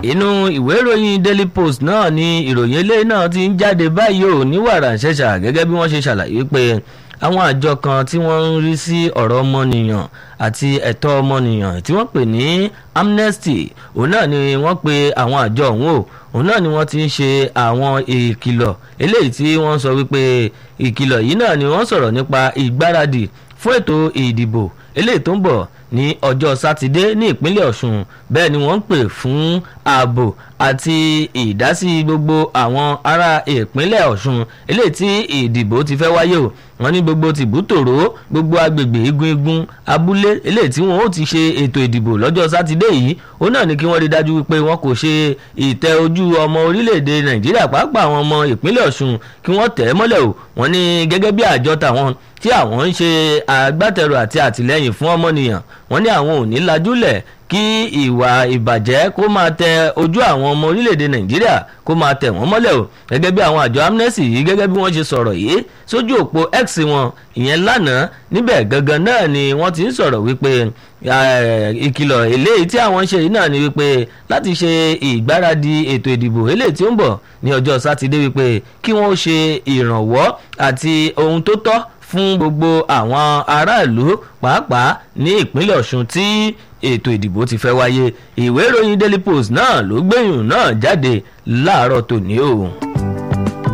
inú ìwé ìròyìn Daily Post náà ni ìròyìn eléyìí náà ti ń jáde báyìí ò ní wàrà ṣẹ̀ṣà gẹ́gẹ́ bí wọ́n ṣe ṣàlàyé pé àwọn àjọ kan tí wọ́n ń rí sí ọ̀rọ̀ ọmọnìyàn àti ẹ̀tọ́ ọmọnìyàn tí wọ́n pè ní Amnesty òun náà ni wọ́n pe àwọn àjọ ọ̀hún òun náà ni wọ́n ti ń ṣe àwọn ìkìlọ̀ eléyìí tí wọ́n sọ wípé ìkìlọ̀ yìí náà ni wọ́n sọ̀rọ̀ nípa ìgbáradì fún ètò ìdìbò eléyìí tó ń bọ̀ ní ọjọ́ sátidé ní ìpínlẹ̀ Ọ̀ṣun bẹ́ẹ̀ ni wọ́n ń pè fún ààbò àti ìdásí gbogbo àwọn ará ìpínlẹ̀ Ọ̀ṣun eléyìí tí ìdìbò ti fẹ́ wáyé o wọ́n ní gbogbo tìbútòrò gbogbo agbègbè igun abúlé eléyìí tí wọ́n ó ti ṣe ètò ìdìbò lọ́jọ́ sátidé yìí ó náà ní kí wọ́n rí dájú wípé wọn kò ṣe ìtẹ́ ojú ọmọ orílẹ̀-èdè Nàìjíríà pàápàá àwọn ọmọ ìpínlẹ̀ Ọ̀ṣun kí wọ́n tẹ̀ ẹ́ mọ́lẹ̀ o wọ́n ní gẹ́gẹ́ bí àjọ tàwọn tí àwọn ń ṣe agbátẹrù àti àtìlẹ́yìn fún ọmọnìyàn wọ́n ní àwọn ò ní lajúlẹ̀ kí ìwà ìbàjẹ́ kó máa tẹ ojú àwọn ọmọ orílẹ̀-èdè Nàìjíríà kó máa tẹ̀ wọ́n mọ́lẹ̀ o gẹ́gẹ́ bí àwọn àjọ Amnesty yìí gẹ́gẹ́ bí wọ́n ṣe sọ̀rọ̀ yìí sójú òpó X wọn ìyẹn lánàá níbẹ̀ gangan náà ni wọ́n ti ń sọ̀rọ̀ wípé ìkìlọ̀ eléyìí tí àwọn ń ṣe yìí náà ni wípé láti ṣe ìgbáradì ètò ìdìbò eléyìí tí ó ń bọ̀ ní ọjọ́ sátidé wípé kí wọ́n ṣe ìrànwọ́ àti ohun tó tọ́ fún gbogbo àwọn aráàlú pàápàá ní ìpínlẹ̀ Ọ̀ṣun tí ètò ìdìbò ti fẹ́ wáyé ìwé ìròyìn Daily Post náà ló gbẹ̀yìn náà jáde láàárọ̀ tòní o.